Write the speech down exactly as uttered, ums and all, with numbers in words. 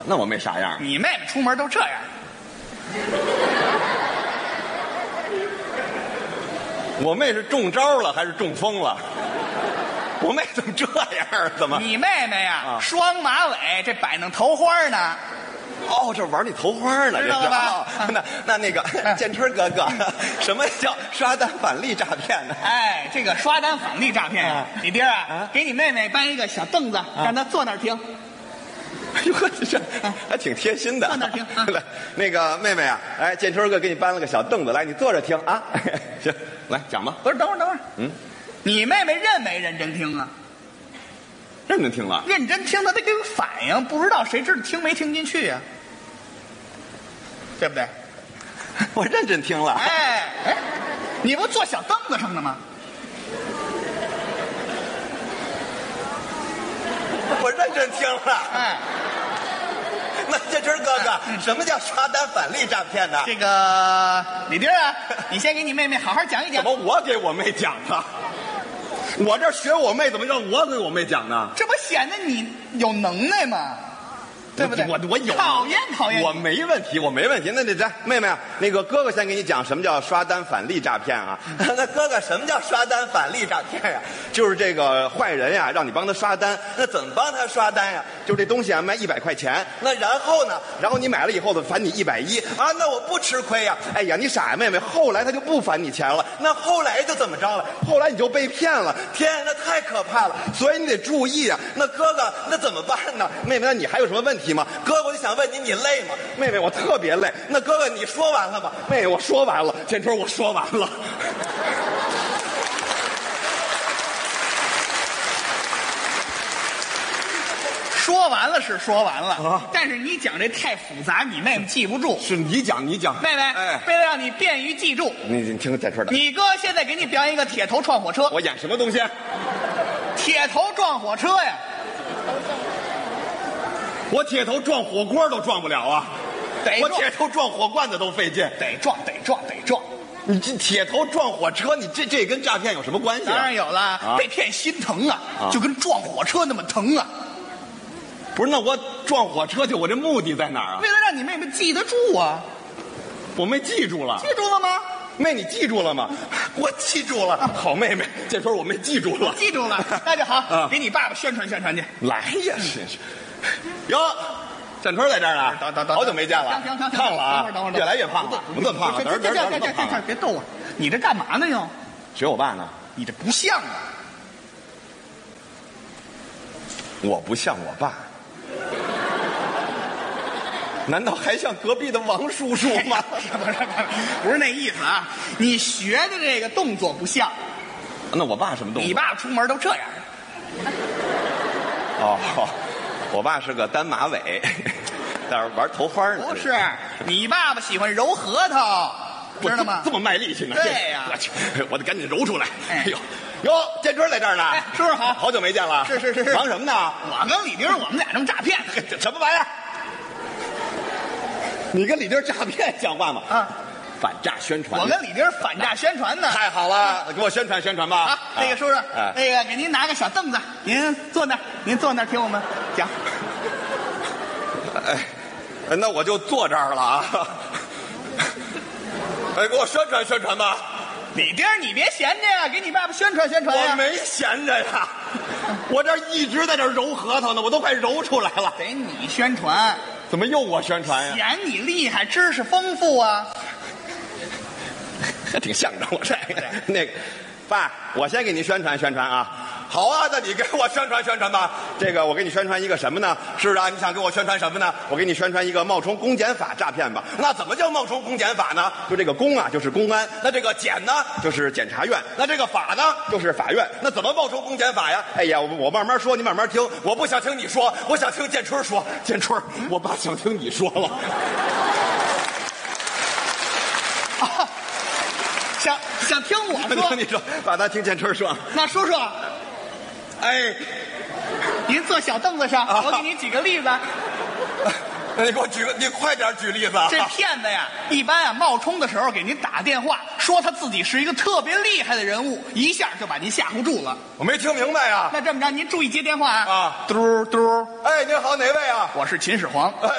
那我妹啥样？ 你妹妹出门都这样。 我妹是中招了还是中风了？我妹怎么这样？怎么？ 你妹妹呀、 啊， 双马尾，这摆弄头花呢。 哦，这玩你头花呢， 知道了吧？ 哦、那那那个建春哥哥，什么叫刷单返利诈骗呢？ 哎，这个刷单返利诈骗呀、啊，李丁啊，啊，给你妹妹搬一个小凳子，啊、让她坐那儿听。 哎呦，这还挺贴心的。 坐那儿听。啊、 来，那个妹妹啊，哎，建春哥给你搬了个小凳子，来，你坐着听啊。行，来讲吧。 不是，等会儿，等会儿。 嗯， 你妹妹认没认真听啊？ 认真听了。 认真听，她得给我反应，不知道谁知道听没听进去呀、啊？对不对？ 我认真听了。 哎哎，你不坐小凳子上的吗？ 我认真听了。 哎， 那建春哥哥，嗯、什么叫刷单返利诈骗呢？ 这个李丁啊，你先给你妹妹好好讲一讲。 怎么我给我妹讲呢？我这学我妹，怎么让我给我妹讲呢？ 这不显得你有能耐吗？对不对？ 我我有讨厌讨厌， 我没问题，我没问题。那你这妹妹啊，那个哥哥先给你讲什么叫刷单返利诈骗啊？那哥哥什么叫刷单返利诈骗呀、啊？就是这个坏人呀、啊，让你帮他刷单。那怎么帮他刷单呀、啊？就这东西啊，卖一百块钱，那然后呢？然后你买了以后呢，返你一百一啊？那我不吃亏呀、啊。哎呀，你傻呀，妹妹。后来他就不返你钱了，那后来就怎么着了？后来你就被骗了。天，那太可怕了！所以你得注意啊。那哥哥，那怎么办呢？妹妹，那你还有什么问题吗？哥，我就想问你，你累吗？妹妹，我特别累。那哥哥，你说完了吗？妹妹，我说完了。建春，我说完了。 说完了是说完了，啊、但是你讲这太复杂，你妹妹记不住。 是你讲，你讲。 妹妹，哎，为了让你便于记住， 你你听建春的。 你哥现在给你表演一个铁头撞火车。 我演什么东西？ 铁头撞火车呀！ 我铁头撞火锅都撞不了啊！ 得我铁头撞火罐子都费劲。 得撞，得撞，得撞！ 你这铁头撞火车，你这这跟诈骗有什么关系、啊？ 当然有了，啊、被骗心疼啊，啊，就跟撞火车那么疼啊！ 不是，那我撞火车去，我这目的在哪儿啊？ 为了让你妹妹记得住啊！ 我妹记住了， 记住了吗？ 妹，你记住了吗？我记住了。啊、好妹妹，这时候我妹记住了， 记住了，那就好，啊、给你爸爸宣传宣传去。 来呀，真是。哟，建春在这儿呢， 等等等， 好久没见了， 行行行， 胖了啊， 等会儿等会儿， 越来越胖了，不这么胖了， 这这这这这别逗我，你这干嘛呢又？ 学我爸呢？ 你这不像啊！ 我不像我爸，难道还像隔壁的王叔叔吗？ 不是不是不是那意思啊，你学的这个动作不像。 那我爸什么动作？ 你爸出门都这样。 哦。我爸是个单马尾，在那玩头花呢。 不是，你爸爸喜欢揉核桃，知道吗？ 这么卖力气呢？ 对呀、 啊，我得赶紧揉出来。哎呦，哟，建春在这儿呢。 哎，叔叔好， 好久没见了。 是是是是， 忙什么呢？ 我跟李丁，我们俩正诈骗。 什么玩意儿？你跟李丁诈骗像话吗？ 啊。 反诈宣传， 我跟李丁反诈宣传呢。 太好了，给我宣传宣传吧。 啊，那个叔叔，啊、那个给您拿个小凳子，您坐那儿，您坐那儿听我们讲。 哎，那我就坐这儿了啊。哎，给我宣传宣传吧。 李丁，你别闲着呀，给你爸爸宣传宣传呀。 我没闲着呀，我这一直在这揉核桃呢，我都快揉出来了。 得你宣传。 怎么又我宣传呀？ 显你厉害，知识丰富啊。 还挺向着我这个。那个，爸，我先给您宣传宣传啊。好啊，那你给我宣传宣传吧。这个我给你宣传一个什么呢？是啊，你想给我宣传什么呢？我给你宣传一个冒充公检法诈骗吧。那怎么叫冒充公检法呢？就这个公啊，就是公安；那这个检呢，就是检察院；那这个法呢，就是法院。那怎么冒充公检法呀？哎呀，我我慢慢说，你慢慢听。我不想听你说，我想听建春说。建春，我爸想听你说了。 啊，想想听我说？ 你说，把他听建春说。 那叔叔。 哎， 您坐小凳子上，啊、我给您举个例子。 你给我举个，你快点举例子。 这骗子呀，一般啊冒充的时候给您打电话，说他自己是一个特别厉害的人物，一下就把您吓唬住了。 我没听明白呀。 那这么着，您注意接电话啊。 啊， 嘟嘟。 哎，您好，哪位啊？ 我是秦始皇。 哎